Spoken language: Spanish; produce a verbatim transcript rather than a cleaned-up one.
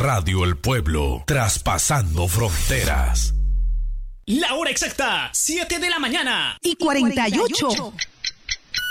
Radio El Pueblo, traspasando fronteras. La hora exacta, siete de la mañana y cuarenta y ocho.